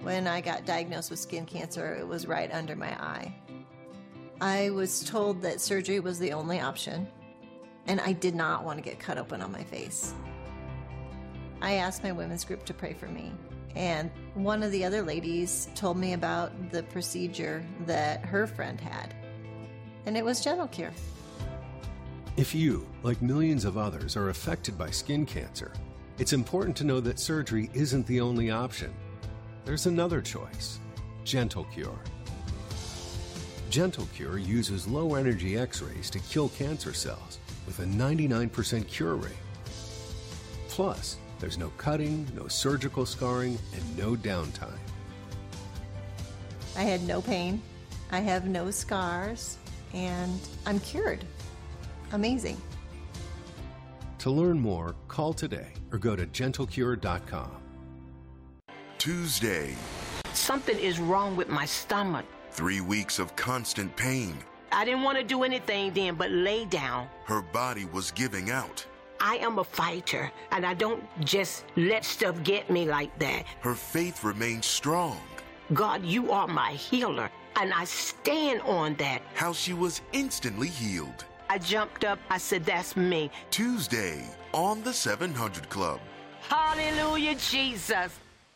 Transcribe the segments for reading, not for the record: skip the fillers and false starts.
When I got diagnosed with skin cancer, it was right under my eye. I was told that surgery was the only option, and I did not want to get cut open on my face. I asked my women's group to pray for me, and one of the other ladies told me about the procedure that her friend had, and it was Gentle Cure. If you, like millions of others, are affected by skin cancer, it's important to know that surgery isn't the only option. There's another choice, Gentle Cure. Gentle Cure uses low-energy X-rays to kill cancer cells with a 99% cure rate. Plus, there's no cutting, no surgical scarring, and no downtime. I had no pain, I have no scars, and I'm cured. Amazing. To learn more, call today or go to gentlecure.com. Tuesday. Something is wrong with my stomach. 3 weeks of constant pain. I didn't want to do anything then but lay down. Her body was giving out. I am a fighter, and I don't just let stuff get me like that. Her faith remained strong. God, you are my healer, and I stand on that. How she was instantly healed. I jumped up. I said, that's me. Tuesday on the 700 Club. Hallelujah, Jesus.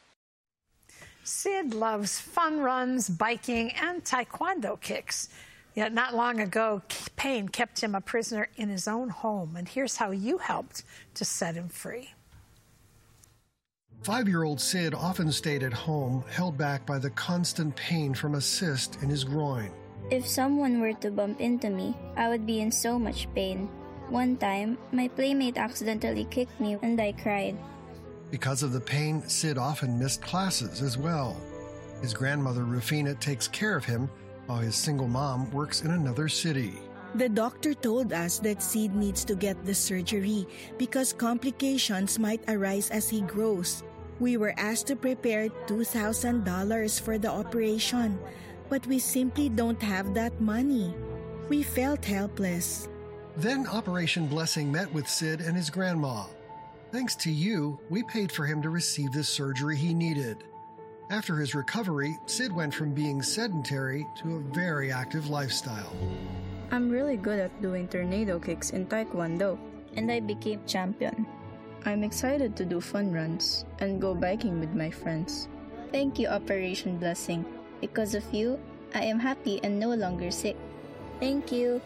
Sid loves fun runs, biking, and taekwondo kicks. Yet not long ago, pain kept him a prisoner in his own home. And here's how you helped to set him free. 5-year-old Sid often stayed at home, held back by the constant pain from a cyst in his groin. If someone were to bump into me, I would be in so much pain. One time, my playmate accidentally kicked me and I cried. Because of the pain, Sid often missed classes as well. His grandmother, Rufina, takes care of him while his single mom works in another city. The doctor told us that Sid needs to get the surgery because complications might arise as he grows. We were asked to prepare $2,000 for the operation, but we simply don't have that money. We felt helpless. Then Operation Blessing met with Sid and his grandma. Thanks to you, we paid for him to receive the surgery he needed. After his recovery, Sid went from being sedentary to a very active lifestyle. I'm really good at doing tornado kicks in taekwondo, and I became champion. I'm excited to do fun runs and go biking with my friends. Thank you, Operation Blessing. Because of you, I am happy and no longer sick. Thank you.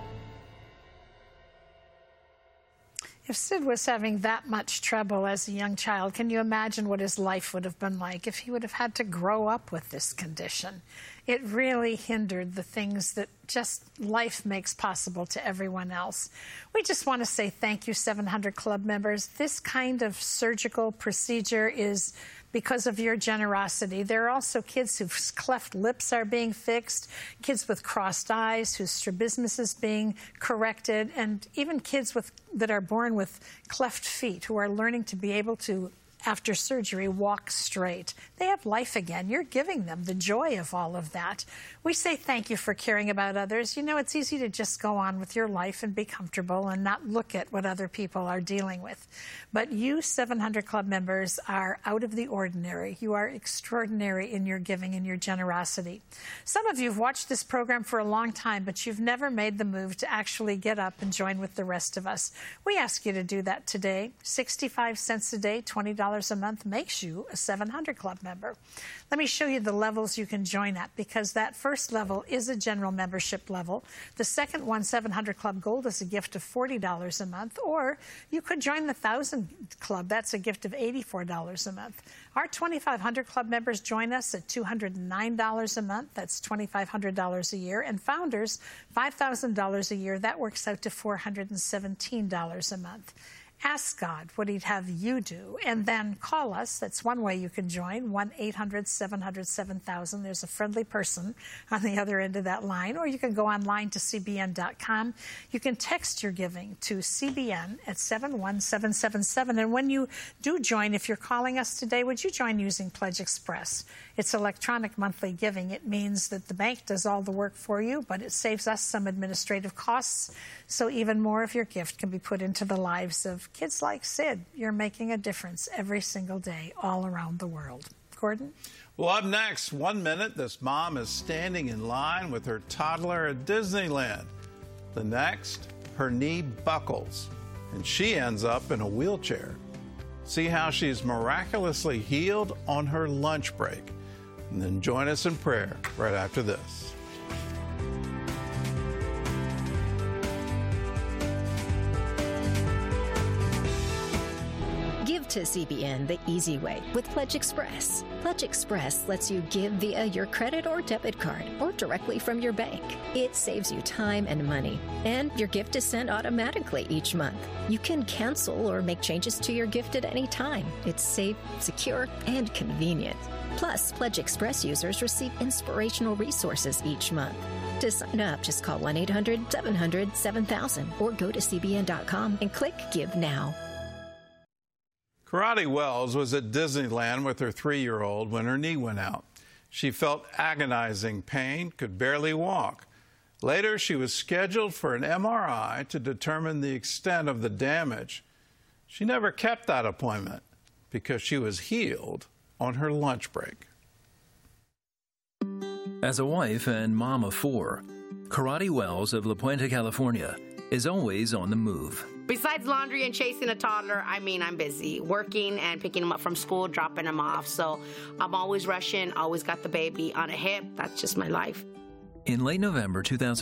If Sid was having that much trouble as a young child, can you imagine what his life would have been like if he would have had to grow up with this condition? It really hindered the things that just life makes possible to everyone else. We just want to say thank you, 700 Club members. This kind of surgical procedure is because of your generosity. There are also kids whose cleft lips are being fixed, kids with crossed eyes whose strabismus is being corrected, and even kids that are born with cleft feet who are learning to be able to, after surgery, walk straight. They have life again. You're giving them the joy of all of that. We say thank you for caring about others. You know, it's easy to just go on with your life and be comfortable and not look at what other people are dealing with. But you 700 Club members are out of the ordinary. You are extraordinary in your giving and your generosity. Some of you have watched this program for a long time, but you've never made the move to actually get up and join with the rest of us. We ask you to do that today. 65 cents a day, $20 a month makes you a 700 Club member. Let me show you the levels you can join at, because that first level is a general membership level. The second one, 700 Club Gold, is a gift of $40 a month, or you could join the 1000 Club. That's a gift of $84 a month. Our 2500 Club members join us at $209 a month. That's $2,500 a year. And founders, $5,000 a year. That works out to $417 a month. Ask God what he'd have you do, and then call us. That's one way you can join, 1-800-700-7000. There's a friendly person on the other end of that line, or you can go online to cbn.com. You can text your giving to CBN at 71777. And when you do join, if you're calling us today, would you join using Pledge Express? It's electronic monthly giving. It means that the bank does all the work for you, but it saves us some administrative costs, so even more of your gift can be put into the lives of kids like Sid. You're making a difference every single day all around the world. Gordon? Well, up next, 1 minute, this mom is standing in line with her toddler at Disneyland. The next, her knee buckles, and she ends up in a wheelchair. See how she's miraculously healed on her lunch break. And then join us in prayer right after this. Give to CBN the easy way with Pledge Express. Pledge Express lets you give via your credit or debit card or directly from your bank. It saves you time and money, and your gift is sent automatically each month. You can cancel or make changes to your gift at any time. It's safe, secure, and convenient. Plus, Pledge Express users receive inspirational resources each month. To sign up, just call 1-800-700-7000 or go to cbn.com and click Give Now. Karate Wells was at Disneyland with her 3-year-old when her knee went out. She felt agonizing pain, could barely walk. Later, she was scheduled for an MRI to determine the extent of the damage. She never kept that appointment because she was healed on her lunch break. As a wife and mom of 4, Karate Wells of La Puente, California, is always on the move. Besides laundry and chasing a toddler, I'm busy working and picking him up from school, dropping him off. So I'm always rushing, always got the baby on a hip. That's just my life. In late November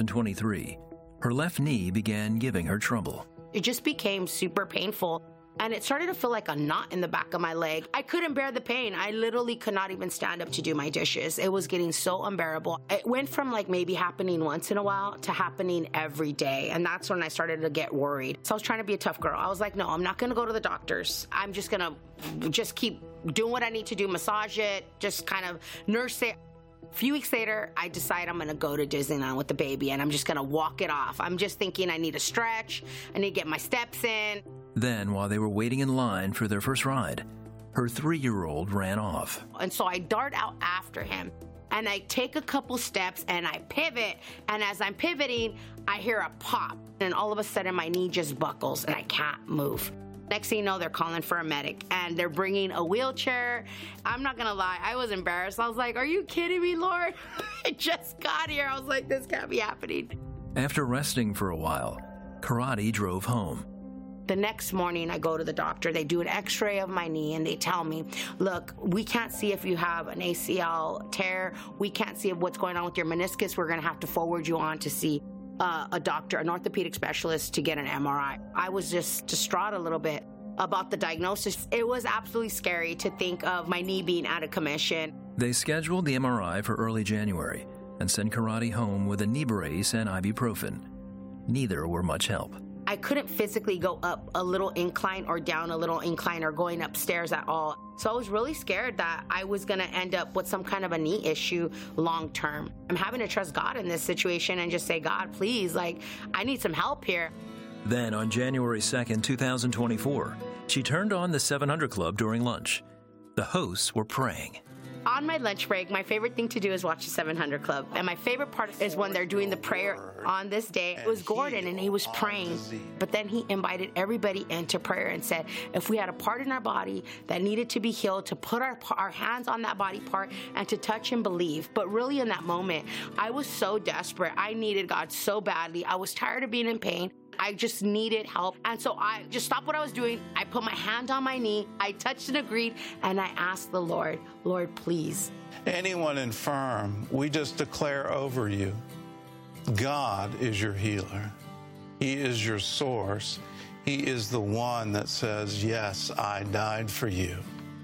2023, her left knee began giving her trouble. It just became super painful. And it started to feel like a knot in the back of my leg. I couldn't bear the pain. I literally could not even stand up to do my dishes. It was getting so unbearable. It went from maybe happening once in a while to happening every day. And that's when I started to get worried. So I was trying to be a tough girl. I was like, no, I'm not going to go to the doctors. I'm just going to keep doing what I need to do, massage it, just kind of nurse it. A few weeks later, I decide I'm going to go to Disneyland with the baby, and I'm just going to walk it off. I'm just thinking I need to stretch. I need to get my steps in. Then, while they were waiting in line for their first ride, her 3-year-old ran off. And so I dart out after him, and I take a couple steps, and I pivot. And as I'm pivoting, I hear a pop, and all of a sudden, my knee just buckles, and I can't move. Next thing you know, they're calling for a medic, and they're bringing a wheelchair. I'm not going to lie, I was embarrassed. I was like, are you kidding me, Lord? I just got here. I was like, this can't be happening. After resting for a while, Karate drove home. The next morning, I go to the doctor. They do an x-ray of my knee, and they tell me, look, we can't see if you have an ACL tear. We can't see what's going on with your meniscus. We're going to have to forward you on to see a doctor, an orthopedic specialist, to get an MRI. I was just distraught a little bit about the diagnosis. It was absolutely scary to think of my knee being out of commission. They scheduled the MRI for early January and sent Karate home with a knee brace and ibuprofen. Neither were much help. I couldn't physically go up a little incline or down a little incline or going upstairs at all. So I was really scared that I was going to end up with some kind of a knee issue long term. I'm having to trust God in this situation and just say, God, please, I need some help here. Then on January 2nd, 2024, she turned on the 700 Club during lunch. The hosts were praying. On my lunch break, my favorite thing to do is watch the 700 Club. And my favorite part is when they're doing the prayer on this day. It was Gordon, and he was praying. But then he invited everybody into prayer and said, if we had a part in our body that needed to be healed, to put our hands on that body part and to touch and believe. But really in that moment, I was so desperate. I needed God so badly. I was tired of being in pain. I just needed help. And so I just stopped what I was doing. I put my hand on my knee. I touched and agreed. And I asked the Lord, Lord, please. Anyone infirm, we just declare over you, God is your healer. He is your source. He is the one that says, yes, I died for you.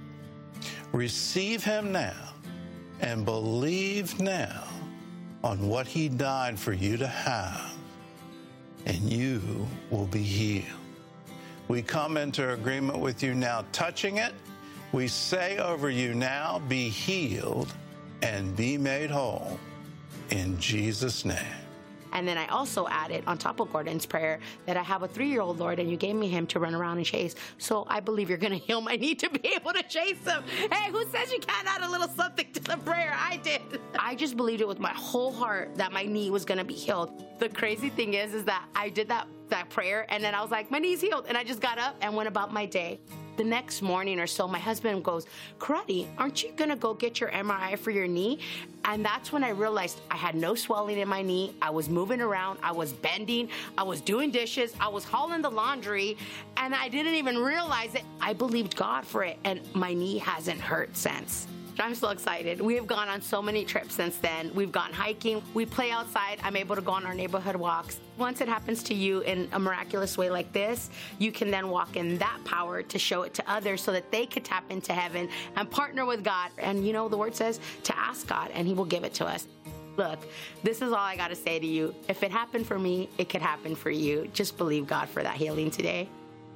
Receive him now and believe now on what he died for you to have, and you will be healed. We come into agreement with you now, touching it. We say over you now, be healed and be made whole in Jesus' name. And then I also added, on top of Gordon's prayer, that I have a 3-year-old, Lord, and you gave me him to run around and chase. So I believe you're going to heal my need to be able to chase him. Hey, who says you can't add a little something to the prayer? I did. I just believed it with my whole heart that my knee was going to be healed. The crazy thing is that I did that that prayer. And then I was like, my knee's healed. And I just got up and went about my day. The next morning or so, my husband goes, Karate, aren't you going to go get your MRI for your knee? And that's when I realized I had no swelling in my knee. I was moving around. I was bending. I was doing dishes. I was hauling the laundry. And I didn't even realize it. I believed God for it. And my knee hasn't hurt since. I'm so excited. We have gone on so many trips since then. We've gone hiking. We play outside. I'm able to go on our neighborhood walks. Once it happens to you in a miraculous way like this, you can then walk in that power to show it to others so that they could tap into heaven and partner with God. And you know, the word says to ask God and he will give it to us. Look, this is all I got to say to you. If it happened for me, it could happen for you. Just believe God for that healing today.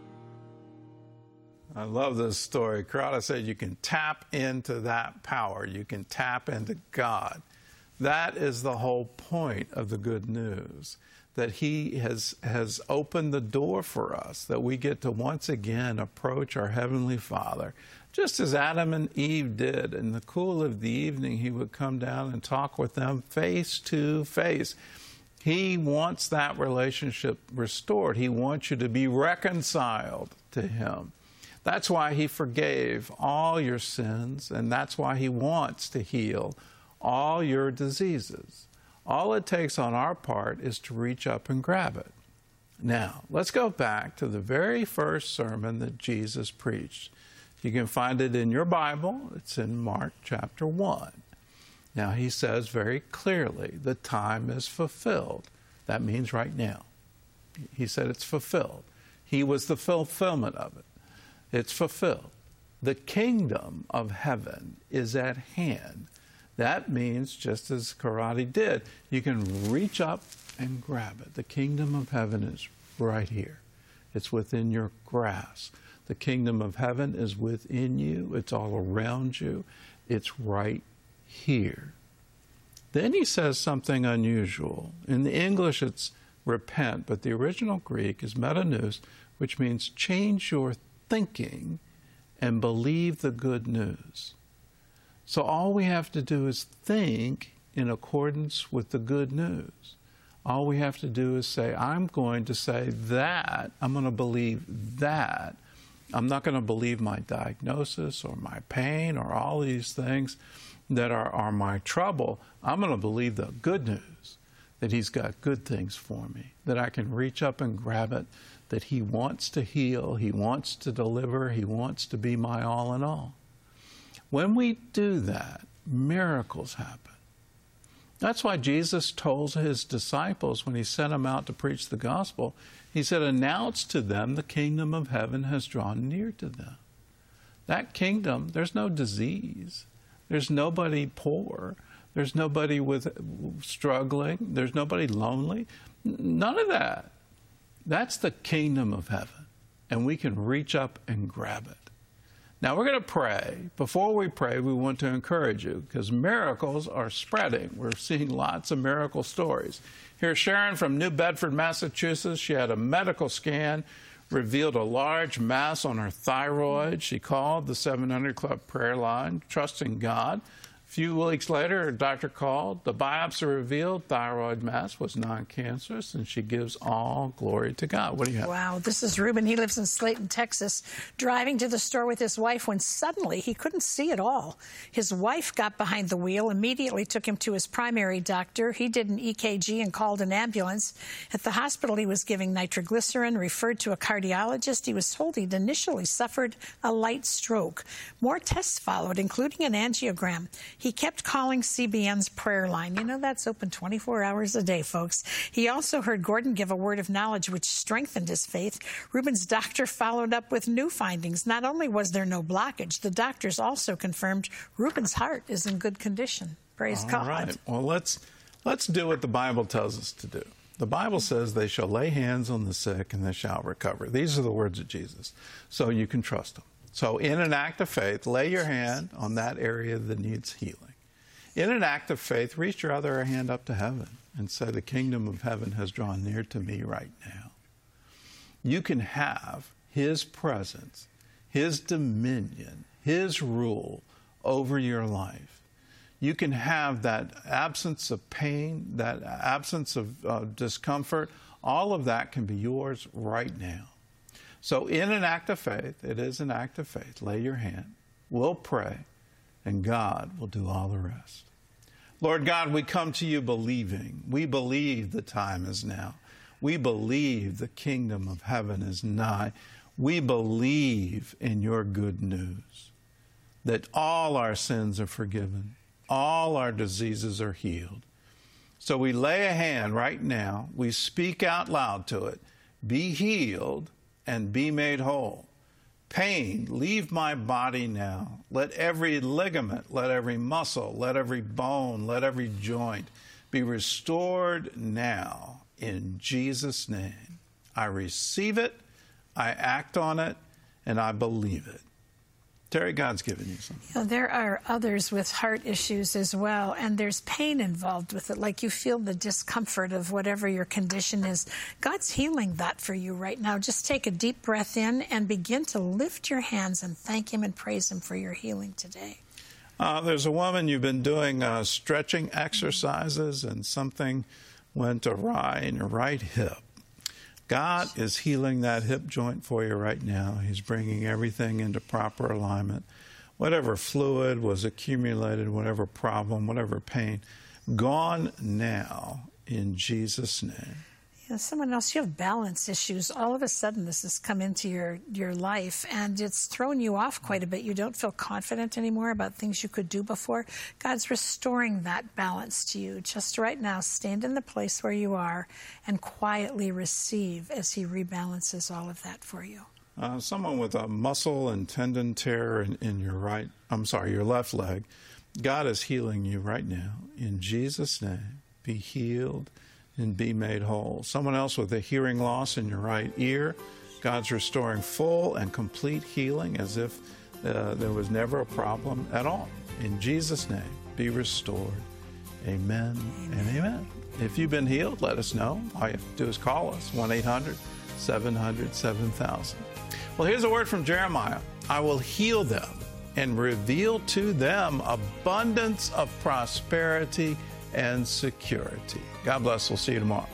I love this story. Karada said you can tap into that power. You can tap into God. That is the whole point of the good news, that he has opened the door for us, that we get to once again approach our Heavenly Father. Just as Adam and Eve did. In the cool of the evening, he would come down and talk with them face to face. He wants that relationship restored. He wants you to be reconciled to him. That's why he forgave all your sins, and that's why he wants to heal all your diseases. All it takes on our part is to reach up and grab it. Now, let's go back to the very first sermon that Jesus preached. You can find it in your Bible. It's in Mark chapter 1. Now, he says very clearly, the time is fulfilled. That means right now. He said it's fulfilled. He was the fulfillment of it. It's fulfilled. The kingdom of heaven is at hand. That means, just as Karate did, you can reach up and grab it. The kingdom of heaven is right here. It's within your grasp. The kingdom of heaven is within you. It's all around you. It's right here. Then he says something unusual. In the English, it's repent, but the original Greek is metanous, which means change your thinking and believe the good news. So all we have to do is think in accordance with the good news. All we have to do is say, I'm going to say that. I'm going to believe that. I'm not going to believe my diagnosis or my pain or all these things that are my trouble. I'm going to believe the good news, that he's got good things for me, that I can reach up and grab it, that he wants to heal, he wants to deliver, he wants to be my all in all. When we do that, miracles happen. That's why Jesus told his disciples when he sent them out to preach the gospel, he said, announce to them the kingdom of heaven has drawn near to them. That kingdom, there's no disease. There's nobody poor. There's nobody struggling. There's nobody lonely. None of that. That's the kingdom of heaven, and we can reach up and grab it. Now, we're going to pray. Before we pray, we want to encourage you, because miracles are spreading. We're seeing lots of miracle stories. Here's Sharon from New Bedford, Massachusetts. She had a medical scan, revealed a large mass on her thyroid. She called the 700 Club prayer line, trusting God. A few weeks later, her doctor called. The biopsy revealed thyroid mass was non-cancerous, and she gives all glory to God. What do you have? Wow, this is Ruben. He lives in Slayton, Texas, driving to the store with his wife when suddenly he couldn't see at all. His wife got behind the wheel, immediately took him to his primary doctor. He did an EKG and called an ambulance. At the hospital, he was giving nitroglycerin, referred to a cardiologist. He was told he'd initially suffered a light stroke. More tests followed, including an angiogram. He kept calling CBN's prayer line. You know, that's open 24 hours a day, folks. He also heard Gordon give a word of knowledge which strengthened his faith. Ruben's doctor followed up with new findings. Not only was there no blockage, the doctors also confirmed Ruben's heart is in good condition. Praise God. All right. Well, let's do what the Bible tells us to do. The Bible says they shall lay hands on the sick and they shall recover. These are the words of Jesus. So you can trust them. So in an act of faith, lay your hand on that area that needs healing. In an act of faith, reach your other hand up to heaven and say, the kingdom of heaven has drawn near to me right now. You can have his presence, his dominion, his rule over your life. You can have that absence of pain, that absence of discomfort, All of that can be yours right now. So in an act of faith, it is an act of faith, lay your hand, we'll pray, and God will do all the rest. Lord God, we come to you believing. We believe the time is now. We believe the kingdom of heaven is nigh. We believe in your good news, that all our sins are forgiven, all our diseases are healed. So we lay a hand right now. We speak out loud to it. Be healed and be made whole. Pain, leave my body now. Let every ligament, let every muscle, let every bone, let every joint be restored now in Jesus' name. I receive it, I act on it, and I believe it. Terry, God's given you something. You know, there are others with heart issues as well, and there's pain involved with it, like you feel the discomfort of whatever your condition is. God's healing that for you right now. Just take a deep breath in and begin to lift your hands and thank Him and praise Him for your healing today. There's a woman, you've been doing stretching exercises, and something went awry in your right hip. God is healing that hip joint for you right now. He's bringing everything into proper alignment. Whatever fluid was accumulated, whatever problem, whatever pain, gone now in Jesus' name. You know, someone else, you have balance issues. All of a sudden, this has come into your life, and it's thrown you off quite a bit. You don't feel confident anymore about things you could do before. God's restoring that balance to you. Just right now, stand in the place where you are and quietly receive as He rebalances all of that for you. Someone with a muscle and tendon tear in your your left leg, God is healing you right now. In Jesus' name, be healed and be made whole. Someone else with a hearing loss in your right ear, God's restoring full and complete healing as if there was never a problem at all. In Jesus' name, be restored. Amen and amen. If you've been healed, let us know. All you have to do is call us, 1-800-700-7000. Well, here's a word from Jeremiah. I will heal them and reveal to them abundance of prosperity and security. God bless. We'll see you tomorrow.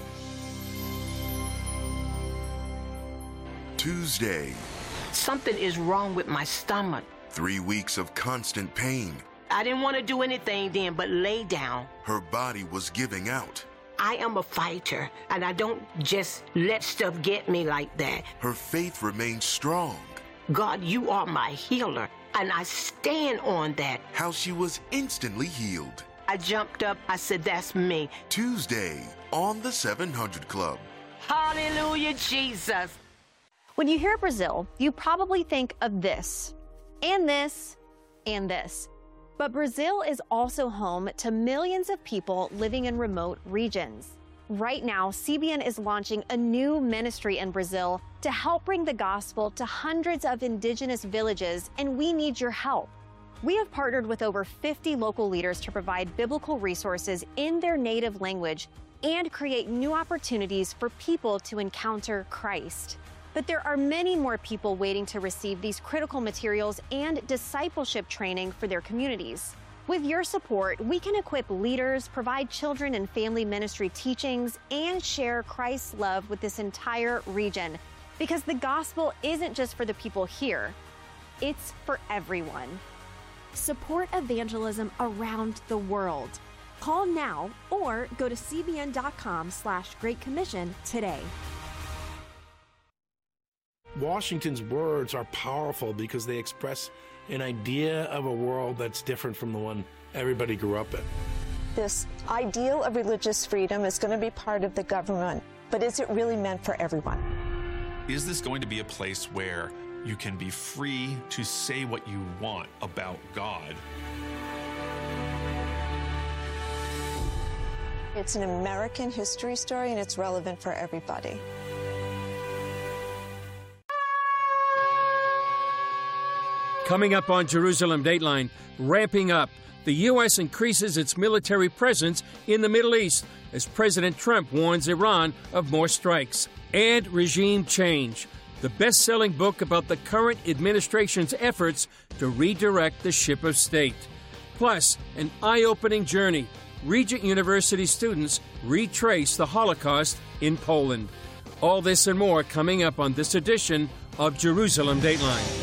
Tuesday. Something is wrong with my stomach. 3 weeks of constant pain. I didn't want to do anything then but lay down. Her body was giving out. I am a fighter, and I don't just let stuff get me like that. Her faith remained strong. God, you are my healer, and I stand on that. How she was instantly healed. I jumped up. I said, that's me. Tuesday on the 700 Club. Hallelujah, Jesus. When you hear Brazil, you probably think of this, and this, and this. But Brazil is also home to millions of people living in remote regions. Right now, CBN is launching a new ministry in Brazil to help bring the gospel to hundreds of indigenous villages, and we need your help. We have partnered with over 50 local leaders to provide biblical resources in their native language and create new opportunities for people to encounter Christ. But there are many more people waiting to receive these critical materials and discipleship training for their communities. With your support, we can equip leaders, provide children and family ministry teachings, and share Christ's love with this entire region. Because the gospel isn't just for the people here, it's for everyone. Support evangelism around the world. Call now or go to cbn.com/Great Commission today. Washington's words are powerful because they express an idea of a world that's different from the one everybody grew up in. This ideal of religious freedom is going to be part of the government, but is it really meant for everyone? Is this going to be a place where you can be free to say what you want about God? It's an American history story, and it's relevant for everybody. Coming up on Jerusalem Dateline, ramping up. The U.S. increases its military presence in the Middle East as President Trump warns Iran of more strikes. And regime change. The best-selling book about the current administration's efforts to redirect the ship of state. Plus, an eye-opening journey. Regent University students retrace the Holocaust in Poland. All this and more coming up on this edition of Jerusalem Dateline.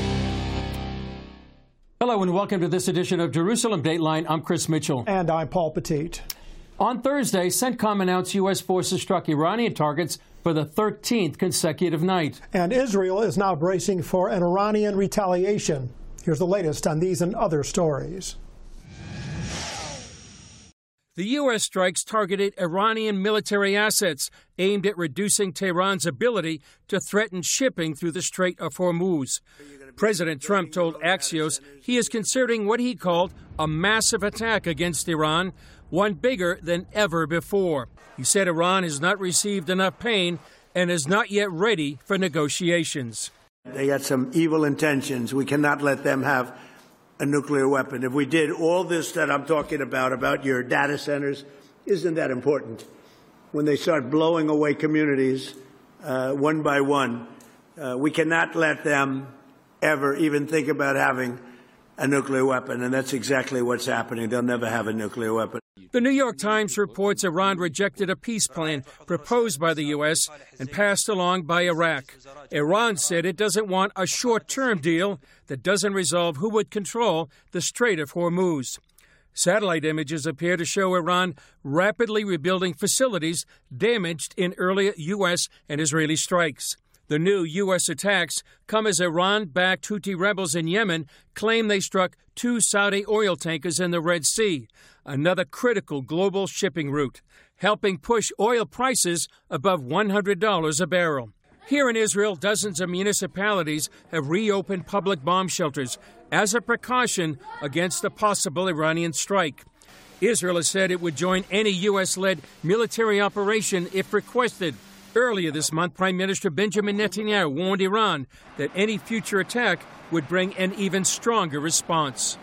Hello and welcome to this edition of Jerusalem Dateline. I'm Chris Mitchell. And I'm Paul Petit. On Thursday, CENTCOM announced U.S. forces struck Iranian targets for the 13th consecutive night. And Israel is now bracing for an Iranian retaliation. Here's the latest on these and other stories. The U.S. strikes targeted Iranian military assets aimed at reducing Tehran's ability to threaten shipping through the Strait of Hormuz. President Trump told Axios he is considering what he called a massive attack against Iran, one bigger than ever before. He said Iran has not received enough pain and is not yet ready for negotiations. They got some evil intentions. We cannot let them have a nuclear weapon. If we did all this that I'm talking about your data centers, isn't that important? When they start blowing away communities one by one, we cannot let them ever even think about having a nuclear weapon, and that's exactly what's happening. They'll never have a nuclear weapon. The New York Times reports Iran rejected a peace plan proposed by the U.S. and passed along by Iraq. Iran said it doesn't want a short-term deal that doesn't resolve who would control the Strait of Hormuz. Satellite images appear to show Iran rapidly rebuilding facilities damaged in earlier U.S. and Israeli strikes. The new U.S. attacks come as Iran-backed Houthi rebels in Yemen claim they struck 2 Saudi oil tankers in the Red Sea, another critical global shipping route, helping push oil prices above $100 a barrel. Here in Israel, dozens of municipalities have reopened public bomb shelters as a precaution against a possible Iranian strike. Israel has said it would join any U.S.-led military operation if requested. Earlier this month, Prime Minister Benjamin Netanyahu warned Iran that any future attack would bring an even stronger response.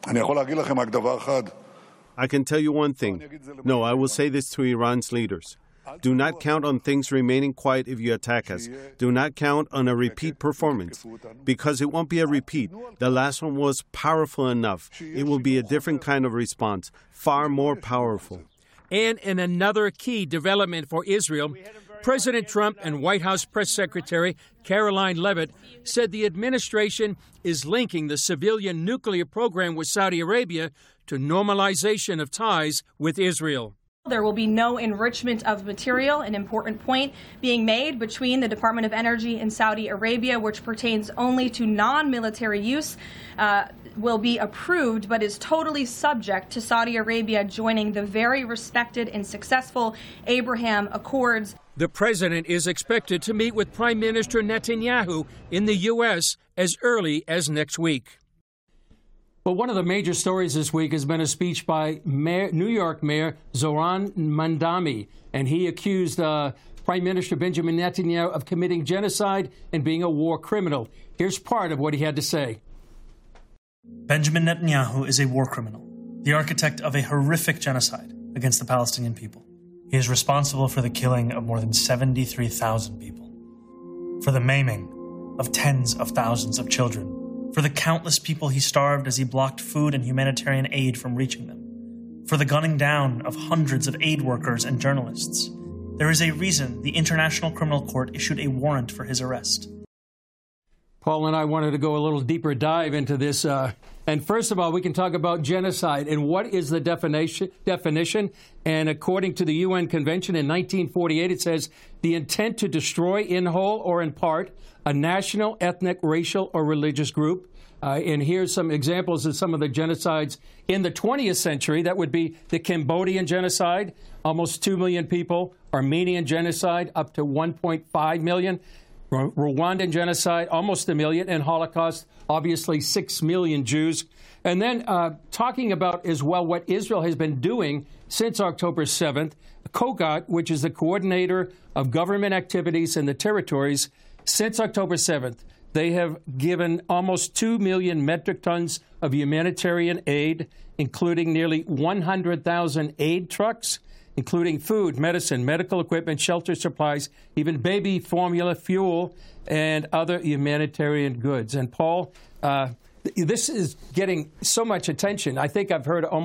I can tell you one thing. No, I will say this to Iran's leaders. Do not count on things remaining quiet if you attack us. Do not count on a repeat performance, because it won't be a repeat. The last one was powerful enough. It will be a different kind of response, far more powerful. And in another key development for Israel, President Trump and White House Press Secretary Caroline Leavitt said the administration is linking the civilian nuclear program with Saudi Arabia to normalization of ties with Israel. There will be no enrichment of material, an important point being made between the Department of Energy and Saudi Arabia, which pertains only to non-military use, will be approved, but is totally subject to Saudi Arabia joining the very respected and successful Abraham Accords. The president is expected to meet with Prime Minister Netanyahu in the U.S. as early as next week. Well, one of the major stories this week has been a speech by New York Mayor Zohran Mamdani, and he accused Prime Minister Benjamin Netanyahu of committing genocide and being a war criminal. Here's part of what he had to say. Benjamin Netanyahu is a war criminal, the architect of a horrific genocide against the Palestinian people. He is responsible for the killing of more than 73,000 people, for the maiming of tens of thousands of children, for the countless people he starved as he blocked food and humanitarian aid from reaching them, for the gunning down of hundreds of aid workers and journalists. There is a reason the International Criminal Court issued a warrant for his arrest. Paul and I wanted to go a little deeper dive into this. And first of all, we can talk about genocide and what is the definition. And according to the UN Convention in 1948, it says the intent to destroy in whole or in part a national, ethnic, racial, or religious group. And here's some examples of some of the genocides in the 20th century. That would be the Cambodian genocide, almost 2 million people. Armenian genocide, up to 1.5 million. Rwandan genocide, almost 1 million, and Holocaust, obviously 6 million Jews. And then talking about as well what Israel has been doing since October 7th, COGOT, which is the coordinator of government activities in the territories, since October 7th, they have given almost 2 million metric tons of humanitarian aid, including nearly 100,000 aid trucks, including food, medicine, medical equipment, shelter supplies, even baby formula, fuel, and other humanitarian goods. And Paul, this is getting so much attention. I think I've heard almost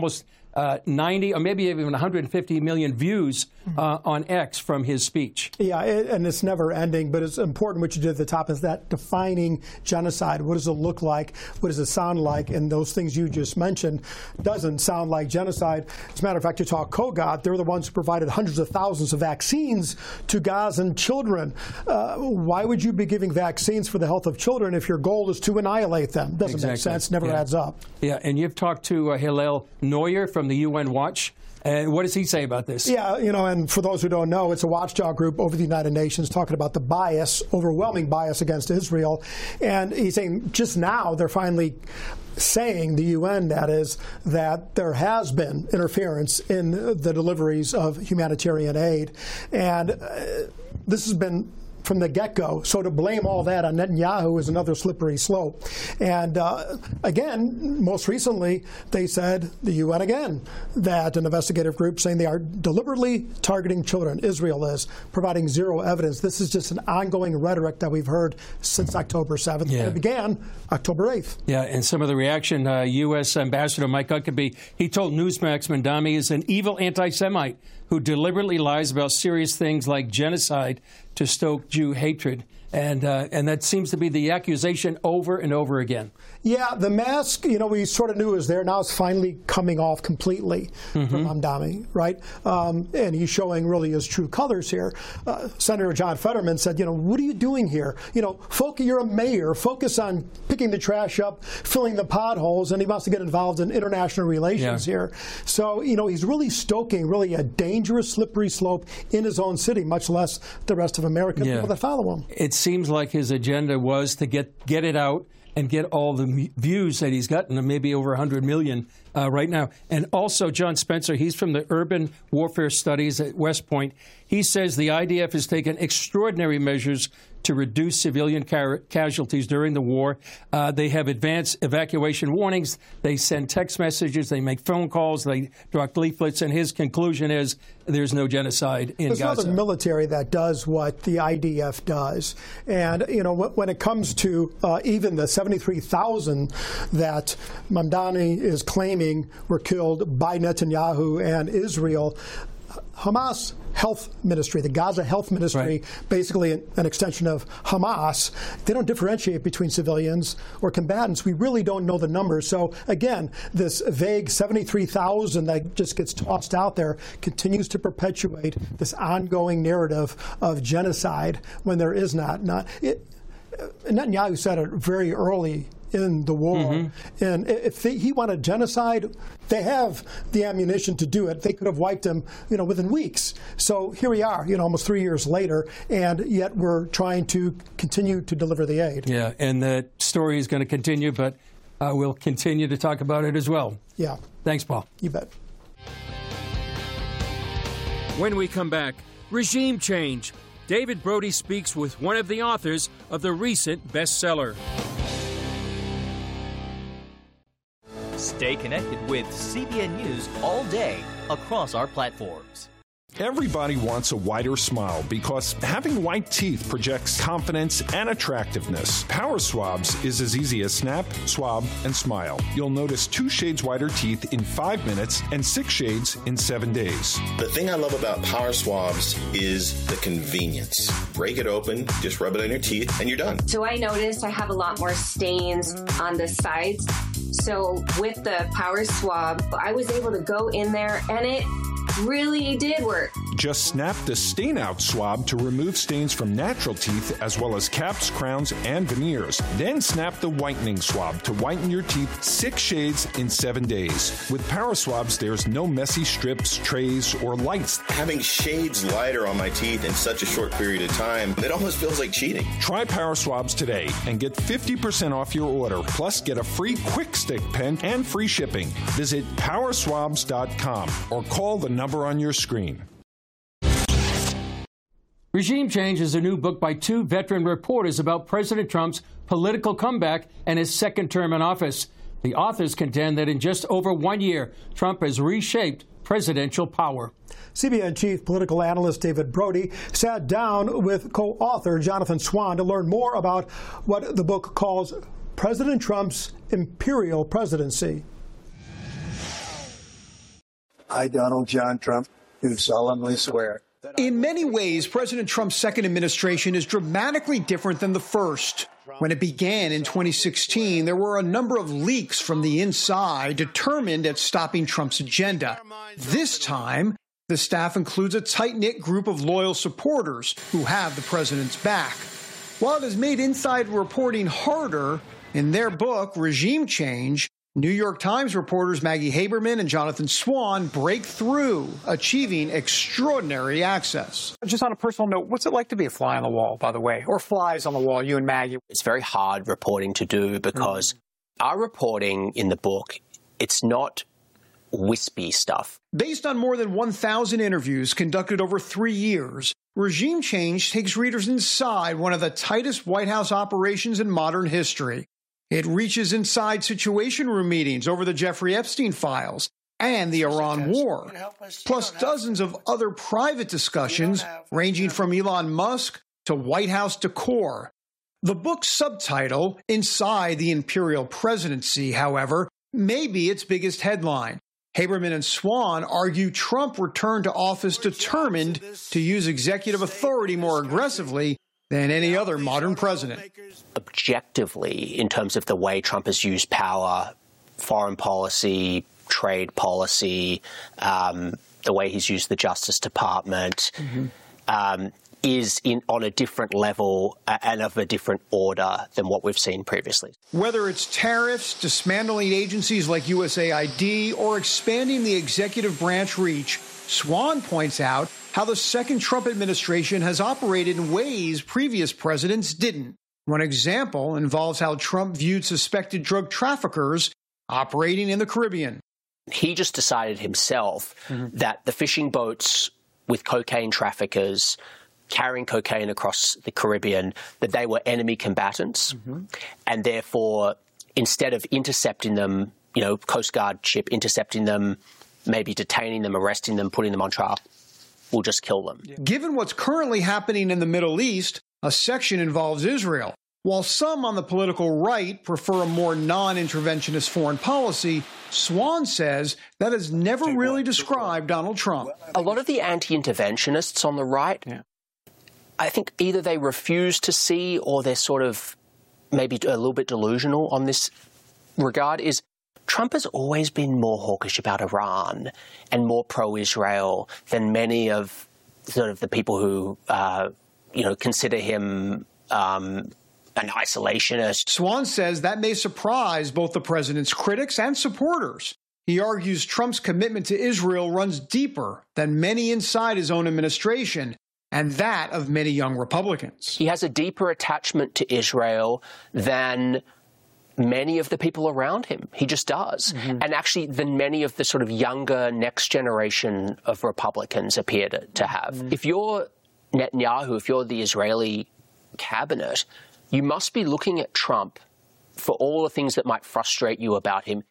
90 or maybe even 150 million views on X from his speech. Yeah, and it's never ending, but it's important what you did at the top is that defining genocide. What does it look like? What does it sound like? And those things you just mentioned doesn't sound like genocide. As a matter of fact, you talk COGOT, they're the ones who provided hundreds of thousands of vaccines to Gazan children. Why would you be giving vaccines for the health of children if your goal is to annihilate them? Doesn't make sense, never adds up. Yeah, and you've talked to Hillel Neuer from the UN Watch. And what does he say about this? Yeah, and for those who don't know, it's a watchdog group over the United Nations talking about the bias, overwhelming bias against Israel. And he's saying just now they're finally saying, the UN that is, that there has been interference in the deliveries of humanitarian aid. And this has been from the get-go. So to blame all that on Netanyahu is another slippery slope. And again, most recently, they said, the UN again, that an investigative group saying they are deliberately targeting children. Israel is providing zero evidence. This is just an ongoing rhetoric that we've heard since October 7th. Yeah. And it began October 8th. Yeah, and some of the reaction, U.S. Ambassador Mike Huckabee, he told Newsmax Mamdani is an evil anti-Semite who deliberately lies about serious things like genocide to stoke Jew hatred. And that seems to be the accusation over and over again. Yeah, the mask, we sort of knew it was there. Now it's finally coming off completely from Mamdani, right? And he's showing really his true colors here. Senator John Fetterman said, what are you doing here? You're a mayor. Focus on picking the trash up, filling the potholes, and he wants to get involved in international relations here. So, he's really stoking really a dangerous, slippery slope in his own city, much less the rest of America, people that follow him. It seems like his agenda was to get it out and get all the views that he's gotten, maybe over 100 million right now. And also, John Spencer, he's from the Urban Warfare Studies at West Point. He says the IDF has taken extraordinary measures to reduce civilian casualties during the war. They have advanced evacuation warnings. They send text messages. They make phone calls. They drop leaflets. And his conclusion is there's no genocide in Gaza. There's another military that does what the IDF does. And, when it comes to even the 73,000 that Mamdani is claiming were killed by Netanyahu and Israel, Hamas Health Ministry, the Gaza Health Ministry, basically an extension of Hamas, they don't differentiate between civilians or combatants. We really don't know the numbers. So, again, this vague 73,000 that just gets tossed out there continues to perpetuate this ongoing narrative of genocide when there is not. Netanyahu said it very early in the war. And if he wanted genocide, they have the ammunition to do it. They could have wiped him, within weeks. So here we are, almost 3 years later, and yet we're trying to continue to deliver the aid. Yeah, and the story is going to continue, but we'll continue to talk about it as well. Yeah. Thanks, Paul. You bet. When we come back, regime change. David Brody speaks with one of the authors of the recent bestseller. Stay connected with CBN News all day across our platforms. Everybody wants a whiter smile because having white teeth projects confidence and attractiveness. Power Swabs is as easy as snap, swab, and smile. You'll notice 2 shades whiter teeth in 5 minutes and 6 shades in 7 days. The thing I love about Power Swabs is the convenience. Break it open, just rub it on your teeth, and you're done. So I noticed I have a lot more stains on the sides. So with the Power Swab, I was able to go in there and it really did work. Just snap the stain out swab to remove stains from natural teeth as well as caps, crowns, and veneers. Then snap the whitening swab to whiten your teeth 6 shades in 7 days. With Power Swabs, there's no messy strips, trays, or lights. Having shades lighter on my teeth in such a short period of time, it almost feels like cheating. Try Power Swabs today and get 50% off your order. Plus, get a free Quick Stick pen and free shipping. Visit powerswabs.com or call the number on your screen. Regime Change is a new book by 2 veteran reporters about President Trump's political comeback and his second term in office. The authors contend that in just over 1 year, Trump has reshaped presidential power. CBN chief political analyst David Brody sat down with co-author Jonathan Swan to learn more about what the book calls President Trump's imperial presidency. I, Donald John Trump, do solemnly swear. In many ways, President Trump's second administration is dramatically different than the first. When it began in 2016, there were a number of leaks from the inside determined at stopping Trump's agenda. This time, the staff includes a tight-knit group of loyal supporters who have the president's back. While it has made inside reporting harder, in their book, Regime Change, New York Times reporters Maggie Haberman and Jonathan Swan break through, achieving extraordinary access. Just on a personal note, what's it like to be a fly on the wall, by the way, or flies on the wall, you and Maggie? It's very hard reporting to do because our reporting in the book, it's not wispy stuff. Based on more than 1,000 interviews conducted over 3 years, Regime Change takes readers inside one of the tightest White House operations in modern history. It reaches inside Situation Room meetings over the Jeffrey Epstein files and the Iran war, plus dozens of other private discussions ranging from Elon Musk to White House decor. The book's subtitle, Inside the Imperial Presidency, however, may be its biggest headline. Haberman and Swan argue Trump returned to office determined to use executive authority more aggressively than any other modern president. Objectively, in terms of the way Trump has used power, foreign policy, trade policy, the way he's used the Justice Department, is on a different level and of a different order than what we've seen previously. Whether it's tariffs, dismantling agencies like USAID, or expanding the executive branch reach, Swan points out how the second Trump administration has operated in ways previous presidents didn't. One example involves how Trump viewed suspected drug traffickers operating in the Caribbean. He just decided himself that the fishing boats with cocaine traffickers carrying cocaine across the Caribbean, that they were enemy combatants, and therefore, instead of intercepting them, Coast Guard ship intercepting them, maybe detaining them, arresting them, putting them on trial, we'll just kill them. Given what's currently happening in the Middle East, a section involves Israel. While some on the political right prefer a more non-interventionist foreign policy, Swan says that has never really described Donald Trump. A lot of the anti-interventionists on the right, I think either they refuse to see or they're sort of maybe a little bit delusional on this regard, is Trump has always been more hawkish about Iran and more pro-Israel than many of sort of the people who, consider him an isolationist. Swan says that may surprise both the president's critics and supporters. He argues Trump's commitment to Israel runs deeper than many inside his own administration and that of many young Republicans. He has a deeper attachment to Israel than many of the people around him. He just does. And actually than many of the sort of younger next generation of Republicans appear to have. If you're Netanyahu, if you're the Israeli cabinet, you must be looking at Trump for all the things that might frustrate you about him.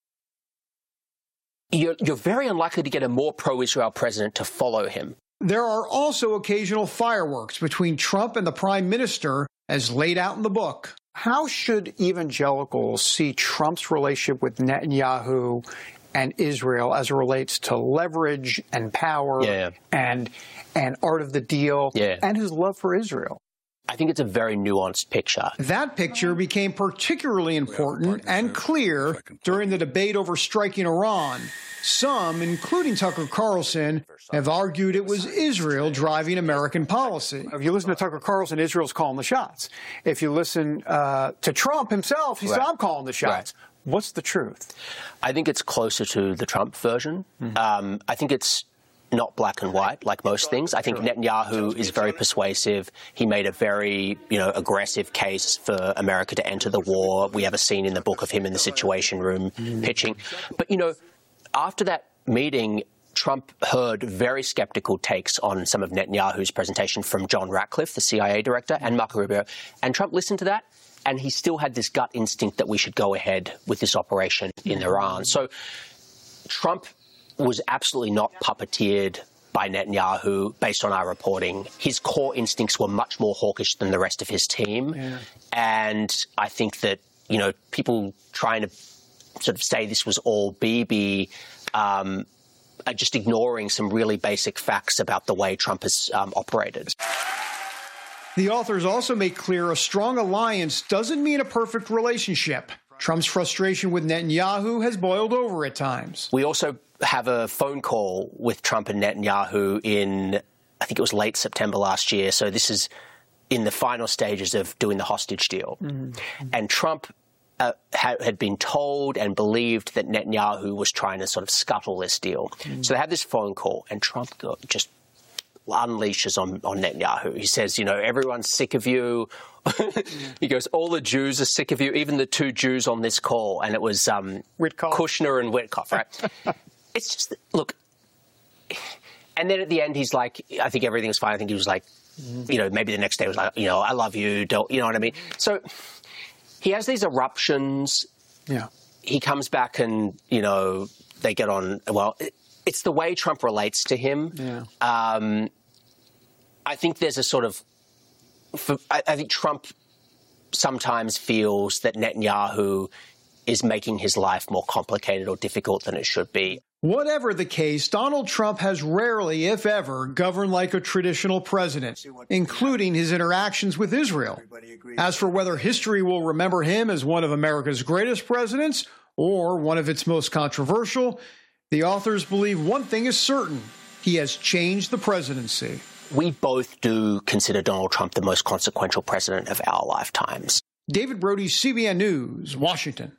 You're very unlikely to get a more pro-Israel president to follow him. There are also occasional fireworks between Trump and the prime minister, as laid out in the book. How should evangelicals see Trump's relationship with Netanyahu and Israel as it relates to leverage and power and art of the deal and his love for Israel? I think it's a very nuanced picture. That picture became particularly important and clear during the debate over striking Iran. Some, including Tucker Carlson, have argued it was Israel driving American policy. If you listen to Tucker Carlson, Israel's calling the shots. If you listen to Trump himself, he said, I'm calling the shots. What's the truth? I think it's closer to the Trump version. I think it's not black and white like most things. I think Netanyahu is very persuasive. He made a very, aggressive case for America to enter the war. We have a scene in the book of him in the Situation Room pitching. But, after that meeting, Trump heard very skeptical takes on some of Netanyahu's presentation from John Ratcliffe, the CIA director, and Marco Rubio. And Trump listened to that, and he still had this gut instinct that we should go ahead with this operation in Iran. So Trump was absolutely not puppeteered by Netanyahu based on our reporting. His core instincts were much more hawkish than the rest of his team. And I think that, people trying to sort of say this was all Bibi, I just ignoring some really basic facts about the way Trump has operated. The authors also make clear a strong alliance doesn't mean a perfect relationship. Trump's frustration with Netanyahu has boiled over at times. We also have a phone call with Trump and Netanyahu in, I think it was late September last year. So this is in the final stages of doing the hostage deal. Mm-hmm. And Trump had been told and believed that Netanyahu was trying to sort of scuttle this deal. Mm-hmm. So they had this phone call, and Trump just unleashes on Netanyahu. He says, everyone's sick of you. He goes, all the Jews are sick of you, even the two Jews on this call. And it was Kushner and Witkoff, right? It's just, look. And then at the end, he's like, I think everything's fine. I think he was like, maybe the next day was like, I love you. Don't, you know what I mean? So he has these eruptions. Yeah. He comes back and, they get on, well, it's the way Trump relates to him. Yeah. I think there's a sort of, I think Trump sometimes feels that Netanyahu is making his life more complicated or difficult than it should be. Whatever the case, Donald Trump has rarely, if ever, governed like a traditional president, including his interactions with Israel. As for whether history will remember him as one of America's greatest presidents or one of its most controversial, the authors believe one thing is certain: he has changed the presidency. We both do consider Donald Trump the most consequential president of our lifetimes. David Brody, CBN News, Washington.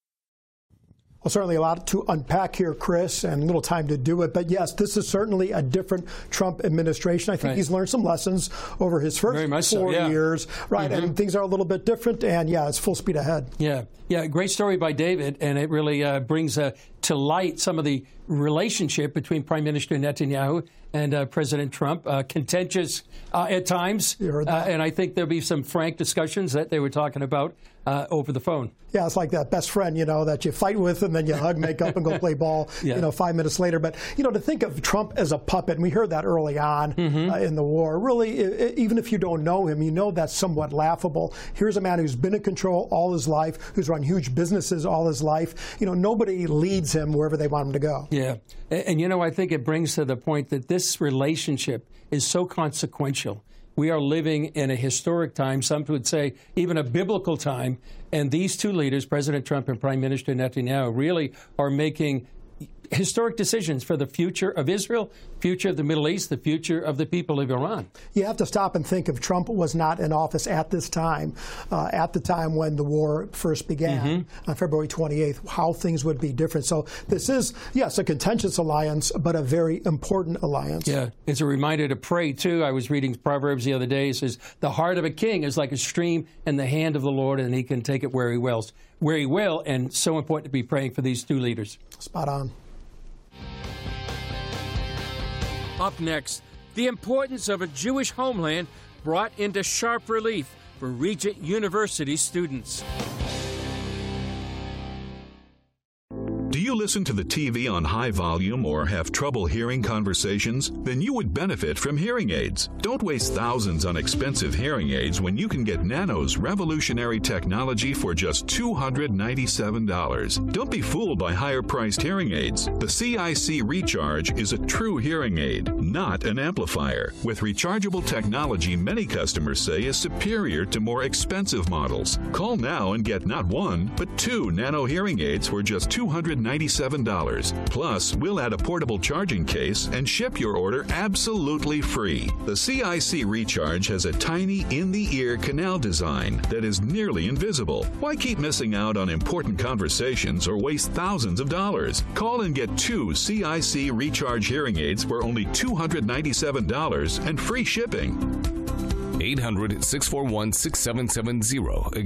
Well, certainly a lot to unpack here, Chris, and little time to do it. But yes, this is certainly a different Trump administration. I think he's learned some lessons over his first 4 years, right? Mm-hmm. And things are a little bit different. And yeah, it's full speed ahead. Yeah, great story by David, and it really brings to light some of the relationship between Prime Minister Netanyahu and President Trump. Contentious at times, and I think there'll be some frank discussions that they were talking about over the phone. Yeah, it's like that best friend, that you fight with and then you hug, make up, and go play ball, 5 minutes later. But, to think of Trump as a puppet, and we heard that early on in the war, really, even if you don't know him, that's somewhat laughable. Here's a man who's been in control all his life, who's run huge businesses all his life. Nobody leads him wherever they want him to go. Yeah. And, I think it brings to the point that this relationship is so consequential. We are living in a historic time, some would say even a biblical time, and these two leaders, President Trump and Prime Minister Netanyahu, really are making historic decisions for the future of Israel, future of the Middle East, the future of the people of Iran. You have to stop and think if Trump was not in office at this time, at the time when the war first began, on February 28th, how things would be different. So this is, yes, a contentious alliance, but a very important alliance. Yeah, it's a reminder to pray, too. I was reading Proverbs the other day. It says, the heart of a king is like a stream in the hand of the Lord, and he can take it where he will, and so important to be praying for these two leaders. Spot on. Up next, the importance of a Jewish homeland brought into sharp relief for Regent University students. Do you listen to the TV on high volume or have trouble hearing conversations? Then you would benefit from hearing aids. Don't waste thousands on expensive hearing aids when you can get Nano's revolutionary technology for just $297. Don't be fooled by higher-priced hearing aids. The CIC Recharge is a true hearing aid, not an amplifier. With rechargeable technology many customers say is superior to more expensive models. Call now and get not one, but two Nano hearing aids for just $297. Plus, we'll add a portable charging case and ship your order absolutely free. The CIC Recharge has a tiny in-the-ear canal design that is nearly invisible. Why keep missing out on important conversations or waste thousands of dollars? Call and get two CIC Recharge hearing aids for only $297 and free shipping. 800-641-6770.